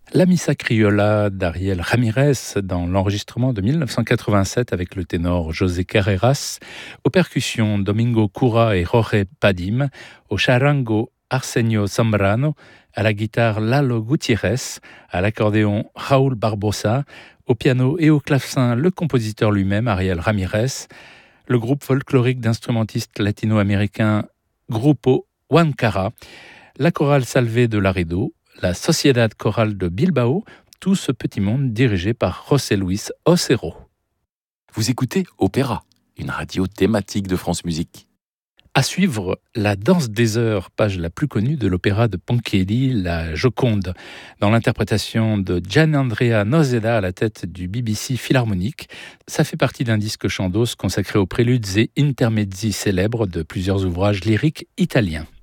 La Missa Criolla d'Ariel Ramirez dans l'enregistrement de 1987 avec le ténor José Carreras, aux percussions Domingo Cura et Jorge Padim, au charango Arsenio Zambrano, à la guitare Lalo Gutiérrez, à l'accordéon Raúl Barbosa, au piano et au clavecin le compositeur lui-même Ariel Ramirez, le groupe folklorique d'instrumentistes latino-américains Grupo Huancara, la chorale Salvé de Laredo, la Sociedad Chorale de Bilbao, tout ce petit monde dirigé par José Luis Ocero. Vous écoutez Opéra, une radio thématique de France Musique. À suivre, la Danse des heures, page la plus connue de l'opéra de Ponchielli, la Joconde, dans l'interprétation de Gianandrea Noseda à la tête du BBC Philharmonique. Ça fait partie d'un disque chandos consacré aux préludes et intermezzi célèbres de plusieurs ouvrages lyriques italiens.